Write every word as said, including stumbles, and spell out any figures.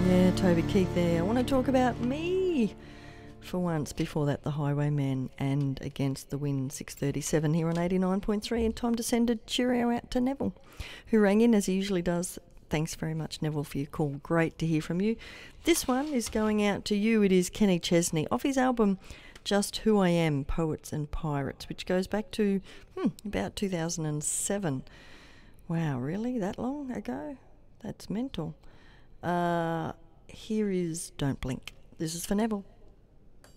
Yeah, Toby Keith there. I want to talk about me for once. Before that, The Highwaymen and Against the Wind, six thirty-seven here on eighty-nine point three. And time to send a cheerio out to Neville, who rang in as he usually does. Thanks very much, Neville, for your call. Great to hear from you. This one is going out to you. It is Kenny Chesney off his album Just Who I Am, Poets and Pirates, which goes back to hmm, about two thousand seven. Wow, really? That long ago? That's mental. Uh, here is Don't Blink. This is for Neville.